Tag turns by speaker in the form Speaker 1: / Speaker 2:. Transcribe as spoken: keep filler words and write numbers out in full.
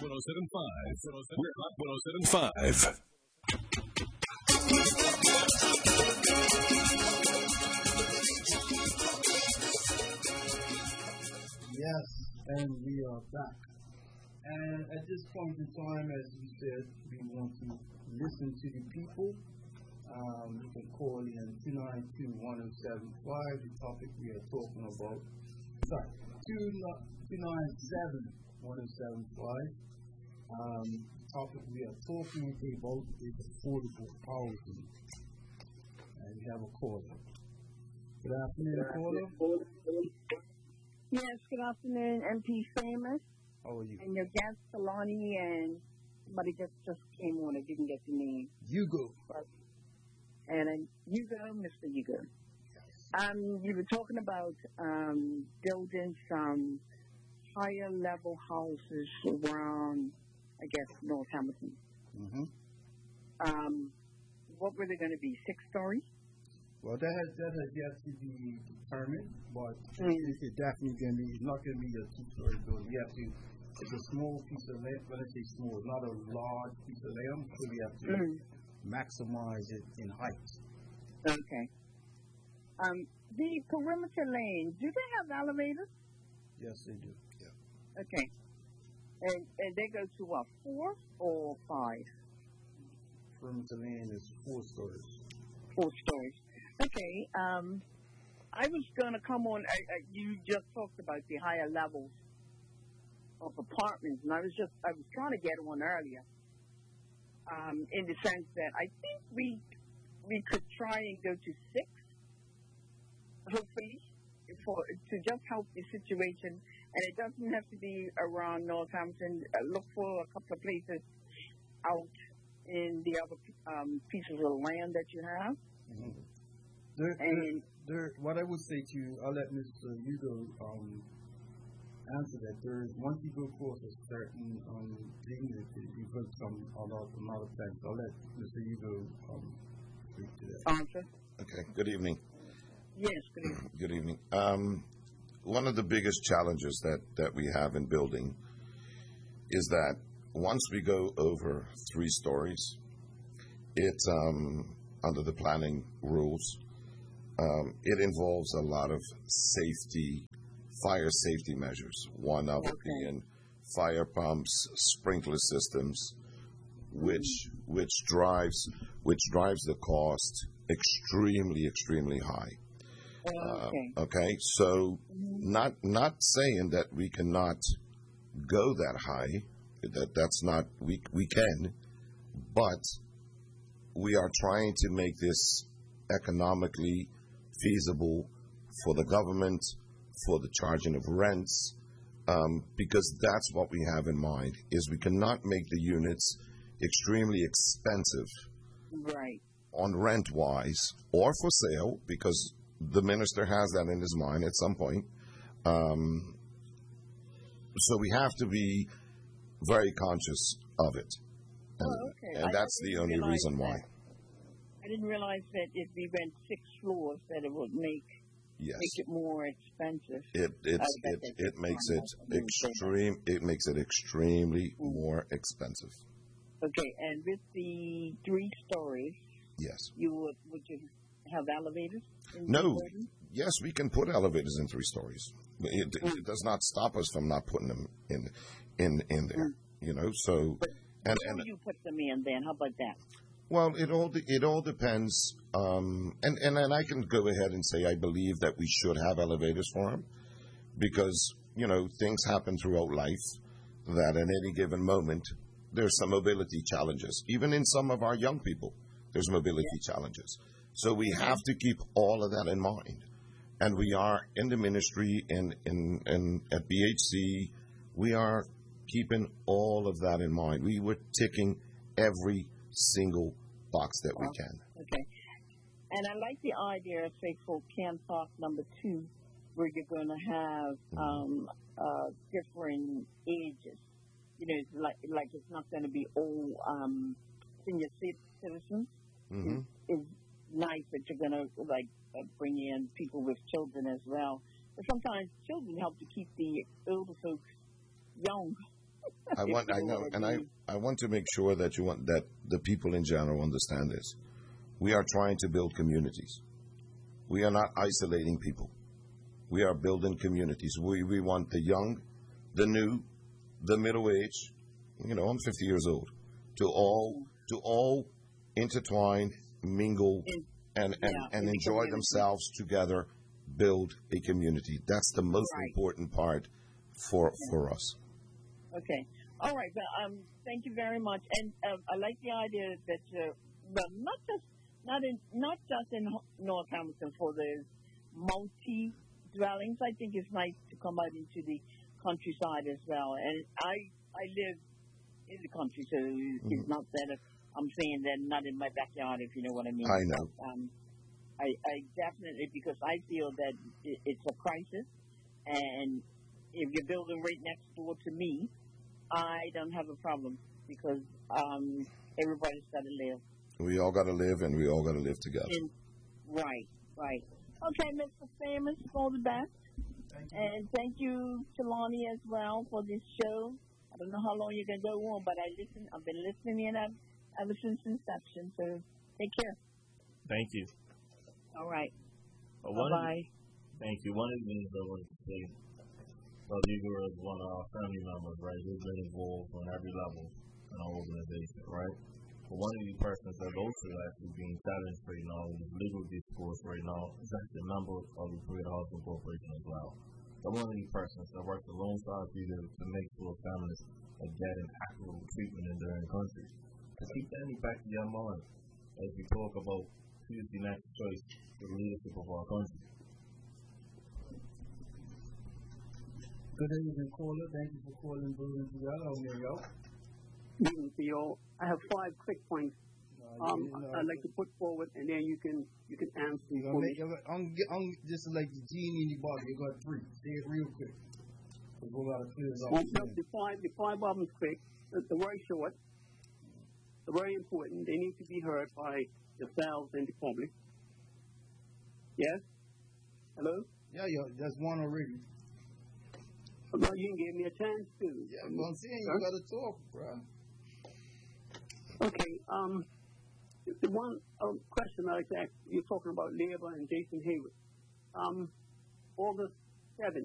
Speaker 1: oh seven point five. We're Hot one oh seven point five.
Speaker 2: Yes, and we are back. And at this point in time, as we said, we want to listen to the people. Um, you can call in two nine two, one oh seven five. The topic we are talking about. Sorry, two nine seven, one oh seven five. Um, the topic we are talking about is affordable housing. And we have a caller. Good afternoon, caller.
Speaker 3: Yes, good afternoon, M P Famous.
Speaker 2: How are you?
Speaker 3: And your guest, Solani, and somebody just, just came on. I didn't get the name.
Speaker 2: Hugo.
Speaker 3: And then Hugo, Mister Hugo. Um, you were talking about um, building some higher level houses around, I guess, Northampton.
Speaker 2: Mm-hmm.
Speaker 3: Um, what were they going to be? Six stories?
Speaker 2: Well, that has, that has yet to be determined, but
Speaker 3: mm.
Speaker 2: it's definitely going to be, it's not going to be a two-story building. You have to, it's a small piece of land. When I say small, it's not a large piece of land, so we have to mm. maximize it in height.
Speaker 3: Okay. Um, the perimeter lanes, do they have elevators?
Speaker 2: Yes, they do. Yeah.
Speaker 3: Okay. And, and they go to what, four or five?
Speaker 2: Perimeter lane is four stories.
Speaker 3: Four stories. Okay. Um, I was going to come on. I, I, you just talked about the higher levels of apartments, and I was just I was trying to get one earlier. Um, in the sense that I think we we could try and go to six, hopefully, for to just help the situation. And it doesn't have to be around Northampton. Uh, look for a couple of places out in the other um, pieces of land that you have.
Speaker 2: Mm-hmm. There,
Speaker 3: and
Speaker 2: there, there, what I would say to you, I'll let Mister Hugo um, answer that. There is, once you go across a certain um, dignity, you go some a lot, a lot of things. I'll let Mister Hugo um, speak to that.
Speaker 3: Answer.
Speaker 4: Okay. Good evening.
Speaker 3: Yes. Good evening.
Speaker 4: Good evening. Um, one of the biggest challenges that, that we have in building is that once we go over three stories, it um, under the planning rules, um, it involves a lot of safety, fire safety measures. One of it
Speaker 3: okay.
Speaker 4: being fire pumps, sprinkler systems, which which drives which drives the cost extremely, extremely high.
Speaker 3: Uh, okay.
Speaker 4: Uh, okay. So, not not saying that we cannot go that high. That that's not we we can, but we are trying to make this economically feasible for the government, for the charging of rents, um, because that's what we have in mind, is we cannot make the units extremely expensive
Speaker 3: right.
Speaker 4: on rent-wise or for sale, because the minister has that in his mind at some point. Um, so we have to be very conscious of it. And,
Speaker 3: oh, okay.
Speaker 4: and that's the only reason why.
Speaker 3: That. I didn't realize that if we rent six floors, that it would make
Speaker 4: yes.
Speaker 3: make it more expensive.
Speaker 4: It it's, it it, it makes it extreme. It makes it extremely mm. more expensive.
Speaker 3: Okay, and with the three stories,
Speaker 4: yes,
Speaker 3: you would would you have elevators? In
Speaker 4: no. Yes, we can put elevators in three stories. It, mm. it does not stop us from not putting them in in in there. Mm. You know, so
Speaker 3: but
Speaker 4: and
Speaker 3: and you put them in then. How about that?
Speaker 4: Well, it all it all depends, um, and and then I can go ahead and say I believe that we should have elevators for them, because you know things happen throughout life that at any given moment there's some mobility challenges. Even in some of our young people, there's mobility yeah. challenges. So we have to keep all of that in mind, and we are in the ministry and in, in, in at B H C, we are keeping all of that in mind. We were ticking every single box that we can.
Speaker 3: Okay. And I like the idea, say, for Camp Park number two, where you're going to have mm-hmm. um, uh, different ages. You know, it's like like it's not going to be all um, senior citizens.
Speaker 4: Mm-hmm.
Speaker 3: It's nice that you're going to like uh, bring in people with children as well. But sometimes children help to keep the older folks young.
Speaker 4: I want, I know, and I, I want to make sure that you want that the people in general understand this. We are trying to build communities. We are not isolating people. We are building communities. We we want the young, the new, the middle age. You know, I'm fifty years old. To all to all intertwine, mingle, and and,
Speaker 3: yeah,
Speaker 4: and enjoy
Speaker 3: community.
Speaker 4: themselves together. Build a community. That's the most
Speaker 3: Right.
Speaker 4: important part for
Speaker 3: Yeah.
Speaker 4: for us.
Speaker 3: Okay. All right. Well, um, thank you very much. And uh, I like the idea that, uh, well, not just not in not just in Ho- North Hamilton for the multi dwellings. I think it's nice to come out into the countryside as well. And I I live in the country, so
Speaker 4: Mm-hmm.
Speaker 3: it's not that I'm saying that not in my backyard, if you know what I mean.
Speaker 4: I know.
Speaker 3: Um, I, I definitely, because I feel that it, it's a crisis, and if you're building right next door to me, I don't have a problem because um, everybody's got to live.
Speaker 4: We all got to live, and we all got to live together.
Speaker 3: And, right, right. Okay, Mister Famous, all the best.
Speaker 2: Thank you.
Speaker 3: And thank you to Lonnie as well for this show. I don't know how long you're going to go on, but I listen. I've been listening in ever, ever since inception, so take care.
Speaker 5: Thank you.
Speaker 3: All right.
Speaker 5: Well, one of
Speaker 3: Bye-bye.
Speaker 5: the- thank you. One of the things I wanted to say, well, Igor is one of our family members, right? He's been involved on every level in our organization, right? But one of the persons that's also actually being challenged right now in this legal discourse right now is actually a member of the Creative Housing Corporation as well. So one of the persons that works alongside people to make sure families are getting equitable treatment in their own countries. So keep that in the back of your mind as we talk about who's the next choice for the leadership of our country.
Speaker 2: Good evening, caller. Thank you for calling Berlin Together on New York.
Speaker 6: Evening, Theo. I have five quick points
Speaker 2: Uh,
Speaker 6: um,
Speaker 2: you know,
Speaker 6: I'd like to put forward, and then you can you can answer
Speaker 2: you're
Speaker 6: for
Speaker 2: gonna
Speaker 6: me.
Speaker 2: make, you're gonna, I'm, get- I'm just like the genie in the bottle. You got three. Say it real quick. We're going to clear this
Speaker 6: Um,
Speaker 2: off.
Speaker 6: no, the five the five of them is quick. They're they're very short. They're very important. They need to be heard by yourselves and the public. Yes. Hello.
Speaker 2: Yeah, yeah, that's one already.
Speaker 6: Well, you can give me a chance to.
Speaker 2: Yeah, but I'm saying
Speaker 6: Sir?
Speaker 2: you got to talk, bro.
Speaker 6: Okay. Um, the one um, question I like to ask, you're talking about labor and Jason Hayward. Um, August seventh.